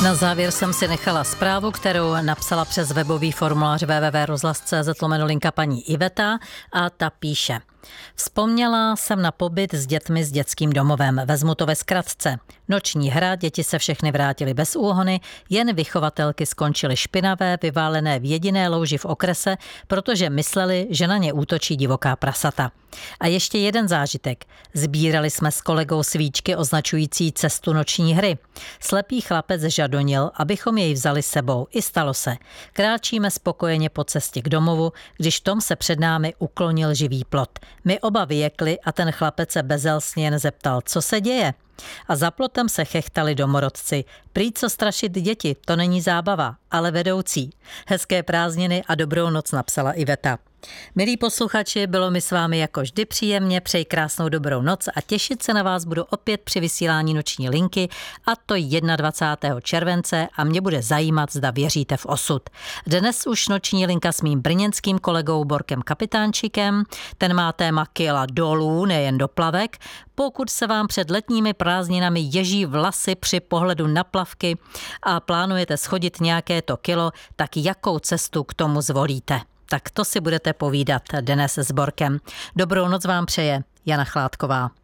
Na závěr jsem si nechala zprávu, kterou napsala přes webový formulář www.rozhlas.cz/linka paní Iveta a ta píše: Vzpomněla jsem na pobyt s dětmi s dětským domovem. Vezmu to ve zkratce. Noční hra, děti se všechny vrátily bez úhony, jen vychovatelky skončily špinavé, vyválené v jediné louži v okrese, protože mysleli, že na ně útočí divoká prasata. A ještě jeden zážitek. Sbírali jsme s kolegou svíčky označující cestu noční hry. Slepý chlapec žadonil, abychom jej vzali sebou. I stalo se. Kráčíme spokojeně po cestě k domovu, když v tom se před námi uklonil živý plot. My oba vyjekli a ten chlapec se bezelstně jen zeptal, co se děje. A za plotem se chechtali domorodci. Prý co strašit děti, to není zábava, ale vedoucí. Hezké prázdniny a dobrou noc, napsala Iveta. Milí posluchači, bylo mi s vámi jako vždy příjemně, přeji krásnou dobrou noc a těšit se na vás budu opět při vysílání Noční linky, a to 21. července, a mě bude zajímat, zda věříte v osud. Dnes už Noční linka s mým brněnským kolegou Borkem Kapitánčikem, ten má téma kila dolů, nejen do plavek. Pokud se vám před letními prázdninami ježí vlasy při pohledu na plavky a plánujete schodit nějaké to kilo, tak jakou cestu k tomu zvolíte? Tak to si budete povídat dnes s Borkem. Dobrou noc vám přeje Jana Chládková.